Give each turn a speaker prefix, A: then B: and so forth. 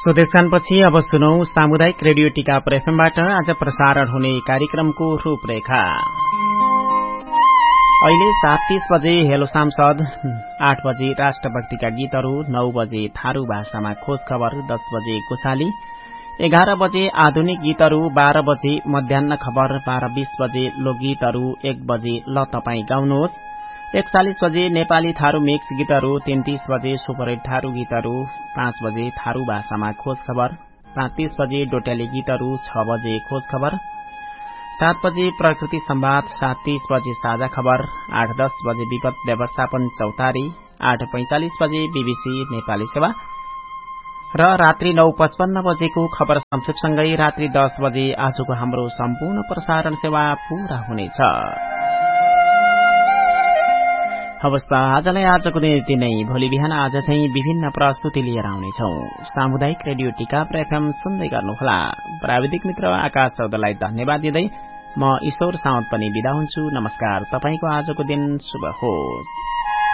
A: स्वदेशकानपछि अब सुनौ सामुदायिक रेडियो टिकापुर एफएमबाट आज प्रसारण हुने कार्यक्रमको रूपरेखा। अहिले 7:30 बजे हेलो सांसद, 8 बजे राष्ट्रभक्तिका गीतहरू, 9 बजे थारू भाषामा खोज खबर, 10 बजे गोसाली, 11 बजे आधुनिक गीतहरू, 12 बजे मध्याह्न खबर, 12:20 बजे लोकगीतहरू, 1 बजे ल तपाई गाउनुहोस्, 41 बजे नेपाली थारू मिक्स गीतहरू, 33 बजे सुपरहिट थारू गीतहरू, 5 बजे थारू भाषामा खोज खबर, 35 बजे डोट्याली गीतहरू, 6 बजे खोज खबर, 7 बजे प्रकृति संवाद, 7:30 बजे साझा खबर, 8:10 बजे विपद व्यवस्थापन चौतारी, 8:45 बजे बीबीसी नेपाली सेवा र रात्रि 9:55 बजेको खबर संक्षेपसँगै रात्रि 10 बजे आजको हाम्रो सम्पूर्ण प्रसारण सेवा पूरा हुनेछ। अवस्था आजलाई आजको दिन यति नै। भोलि बिहान आज चाहिँ विभिन्न प्रस्तुति लिएर आउनेछौ। सामुदायिक रेडियो टिकापुर एफएम सुन्दै गर्नुहोला। प्राविधिक मित्र आकाश चौधरीलाई धन्यवाद दिँदै म ईश्वर साउन्त पनि बिदा हुन्छु। नमस्कार। तपाईको आजको दिन शुभ होस्।